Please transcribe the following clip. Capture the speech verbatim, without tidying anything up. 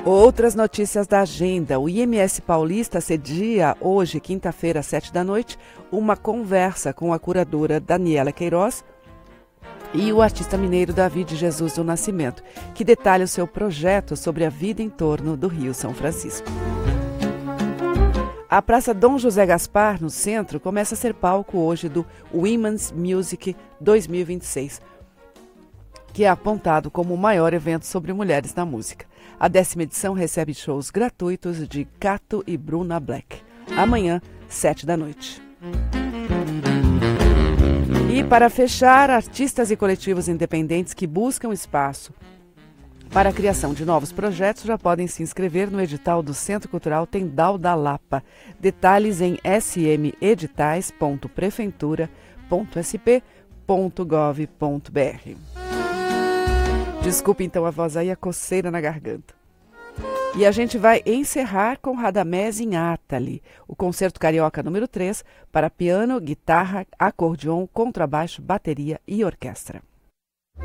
Outras notícias da agenda. O I M S Paulista cedia hoje, quinta-feira, às sete da noite, uma conversa com a curadora Daniela Queiroz e o artista mineiro Davi de Jesus do Nascimento, que detalha o seu projeto sobre a vida em torno do Rio São Francisco. A Praça Dom José Gaspar, no centro, começa a ser palco hoje do Women's Music dois mil e vinte e seis, que é apontado como o maior evento sobre mulheres na música. A décima edição recebe shows gratuitos de Cato e Bruna Black. Amanhã, sete da noite. E para fechar, artistas e coletivos independentes que buscam espaço para a criação de novos projetos já podem se inscrever no edital do Centro Cultural Tendal da Lapa. Detalhes em s m editais ponto prefeitura ponto s p ponto gov ponto b r. Desculpe então a voz aí, a coceira na garganta. E a gente vai encerrar com Radamés em Atali, o Concerto Carioca número três, para piano, guitarra, acordeon, contrabaixo, bateria e orquestra.